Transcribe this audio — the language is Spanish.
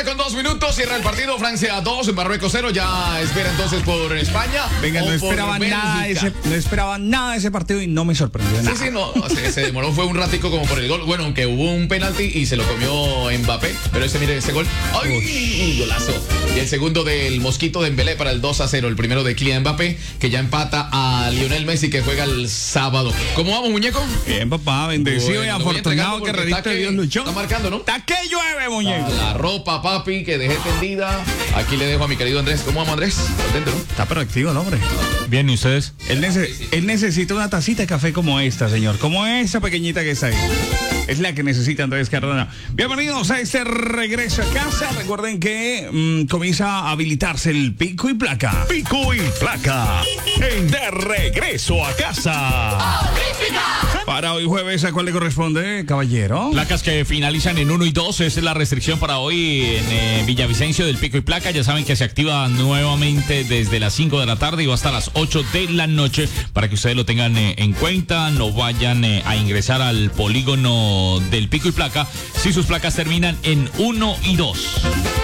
2:02, cierra el partido, Francia 2, Marruecos 0, ya espera entonces por España. Venga, no esperaba nada de ese partido y no me sorprendió nada. Sí, no, se demoró, fue un ratico como por el gol. Bueno, aunque hubo un penalti y se lo comió Mbappé, pero mire ese gol. ¡Ay! Golazo. Y el segundo del Mosquito Dembélé para el 2-0, el primero de Kylian Mbappé, que ya empata a Lionel Messi, que juega el sábado. ¿Cómo vamos, muñeco? Bien, papá, bendecido y afortunado que redito de Dios luchó. Está marcando, ¿no? ¿Está que llueve, muñeco? La ropa, papi, que dejé tendida. Aquí le dejo a mi querido Andrés. ¿Cómo vamos, Andrés? ¿Contento, no? Está proactivo el hombre. Bien, ¿y ustedes? Él necesita una tacita de café como esta, señor. Como esa pequeñita que está ahí. Es la que necesita Andrés Cardona. Bienvenidos a este regreso a casa. Recuerden que comienza a habilitarse el pico y placa. Pico y placa. De regreso a casa. Para hoy jueves, ¿a cuál le corresponde, caballero? Placas que finalizan en 1 y 2. Esa es la restricción para hoy en Villavicencio del Pico y Placa. Ya saben que se activa nuevamente desde las 5 de la tarde y va hasta las 8 de la noche. Para que ustedes lo tengan en cuenta. No vayan a ingresar al polígono del Pico y Placa si sus placas terminan en 1 y 2.